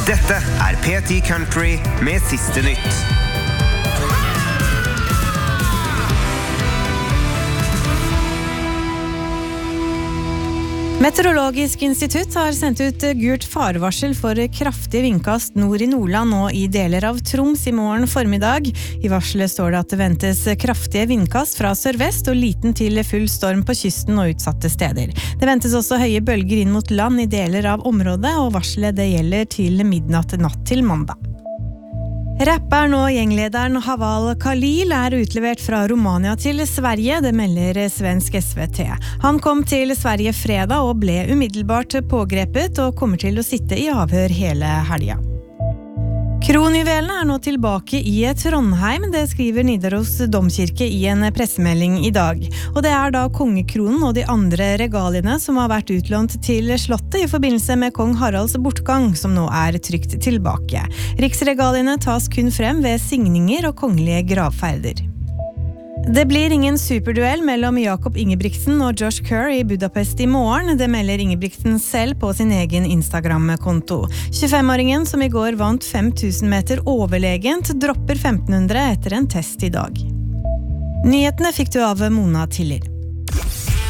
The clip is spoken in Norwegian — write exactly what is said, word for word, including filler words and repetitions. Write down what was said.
Dette er P ti Country med siste nytt. Meteorologisk institutt har sendt ut gult farevarsel for kraftige vindkast nord i Nordland og i deler av Troms i morgen formiddag. I varselet står det at det ventes kraftige vindkast fra sørvest og liten til full storm på kysten og utsatte steder. Det ventes også høye bølger inn mot land i deler av området, og varselet det gjelder til midnatt natt til mandag. Rapperen og gjenglederen Haval Khalil er utlevert fra Romania til Sverige, det melder svensk S V T. Han kom til Sverige fredag og ble umiddelbart pågrepet og kommer til å sitte i avhør hele helgen. Kronjuvelene er nå tilbake i Trondheim, det skriver Nidaros domkirke i en pressemelding i dag. Og det er da kongekronen og de andre regaliene som har vært utlånt til slottet i forbindelse med kong Haralds bortgang, som nå er trygt tilbake. Riksregaliene tas kun frem ved signinger og kongelige gravferder. Det blir ingen superduell mellom Jakob Ingebrigtsen og Josh Kerr i Budapest i morgen, det melder Ingebrigtsen selv på sin egen Instagram-konto. tjuefem-åringen som i går vant fem tusen meter overlegent, dropper femten hundre etter en test i dag. Nyhetene fikk du av Mona Tiller.